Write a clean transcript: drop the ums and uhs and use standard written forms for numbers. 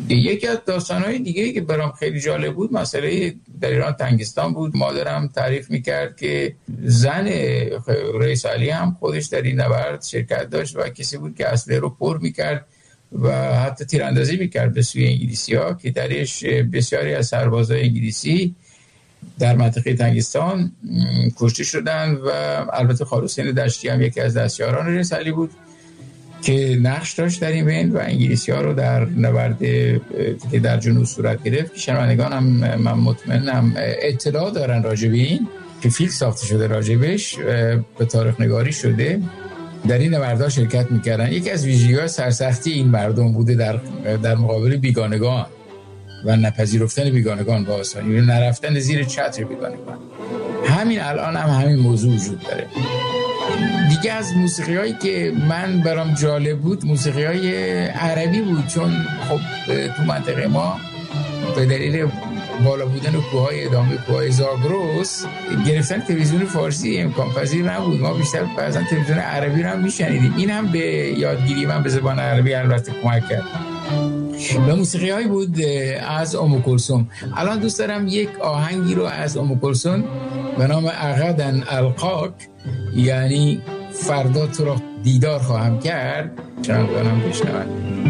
یکی از داستان‌های دیگه‌ای که برام خیلی جالب بود مسئله در ایران تنگستان بود. مادرم تعریف می‌کرد که زن رئیس علی هم خودش در این نبرد شرکت داشت و کسی بود که اسلحه رو پر می‌کرد و حتی تیراندازی می‌کرد به سوی انگلیسی‌ها که درش بسیاری از سربازای انگلیسی در منطقه تنگستان کشته شدند و البته خال حسین دشتی هم یکی از دستیاران رئیس علی بود که نقش داشت در این بین و انگلیسی‌ها رو در نبرد که در جنوب صورت گرفت که شنوندگان هم من مطمئنم اطلاع دارن راجع به این که فیلم ساخته شده راجبش به تاریخ نگاری شده، در این نبردها شرکت میکردن. یکی از ویژگی‌های سرسختی این مردم بوده در مقابل بیگانگان و نپذیرفتن بیگانگان با آسانی، نرفتن زیر چتر بیگانگان. همین الان هم همین موضوع وجود داره. دیگه از موسیقی‌هایی که من برام جالب بود موسیقی‌های عربی بود، چون خب تو منطقه ما به دلیل بالا بودن کوههای ادامه کوههای زاگرس گرفتن تلویزیون فارسی امکان پذیر نبود. ما بیشتر بعضا تلویزیون عربی رو هم میشنیدیم. این هم به یادگیری من به زبان عربی البته کمک کرد. و موسیقی‌هایی بود از ام کلثوم. الان دوست دارم یک آهنگی رو از ام کلثوم به نام غدا القاک، یعنی فردا تو را دیدار خواهم کرد، چند کنم بشنوند.